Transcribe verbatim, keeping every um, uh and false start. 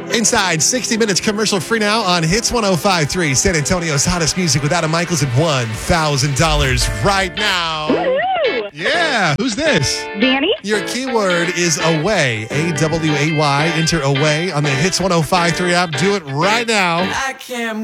Inside sixty minutes commercial free now on Hits one oh five point three, San Antonio's hottest music with Adam Michaels at one thousand dollars right now. Woo! Yeah. Who's this? Danny? Your keyword is away. A W A Y. Enter away on the Hits one oh five point three app. Do it right now. I can't